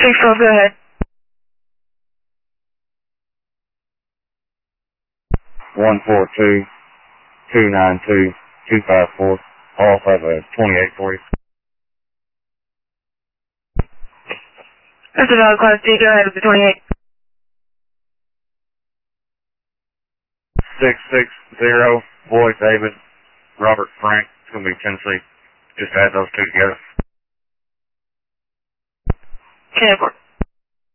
3-4, go ahead. 142-292-254. All have a 28 for you. That's a valid Class D, go ahead with the 28. 660, Boyd David, Robert Frank. It's going to be Tennessee. Just add those two together. 10-4.